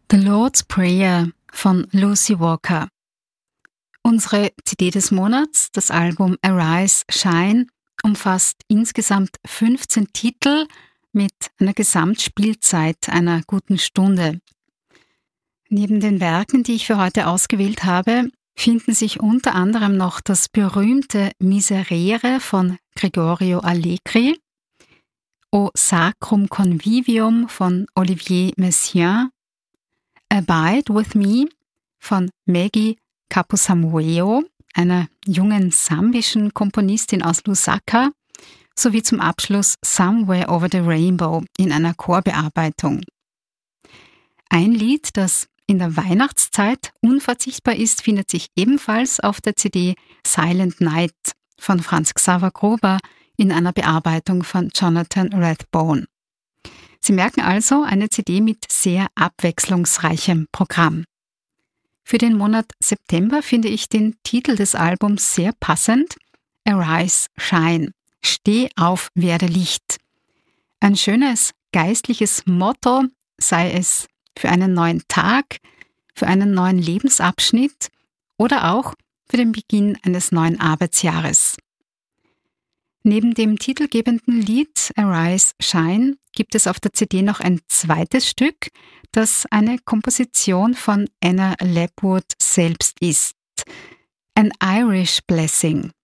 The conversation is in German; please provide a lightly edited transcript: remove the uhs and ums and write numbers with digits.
The Lord's Prayer von Lucy Walker. Unsere CD des Monats, das Album Arise, Shine, umfasst insgesamt 15 Titel mit einer Gesamtspielzeit einer guten Stunde. Neben den Werken, die ich für heute ausgewählt habe, finden sich unter anderem noch das berühmte Miserere von Gregorio Allegri, O Sacrum Convivium von Olivier Messiaen, Abide with Me von Maggie Caposamueo, einer jungen sambischen Komponistin aus Lusaka, sowie zum Abschluss Somewhere Over the Rainbow in einer Chorbearbeitung. Ein Lied, das in der Weihnachtszeit unverzichtbar ist, findet sich ebenfalls auf der CD Silent Night von Franz Xaver Gruber in einer Bearbeitung von Jonathan Rathbone. Sie merken also eine CD mit sehr abwechslungsreichem Programm. Für den Monat September finde ich den Titel des Albums sehr passend: Arise, Shine. Steh auf, werde Licht. Ein schönes geistliches Motto, sei es für einen neuen Tag, für einen neuen Lebensabschnitt oder auch für den Beginn eines neuen Arbeitsjahres. Neben dem titelgebenden Lied Arise, Shine gibt es auf der CD noch ein zweites Stück, das eine Komposition von Anna Lepwood selbst ist. An Irish Blessing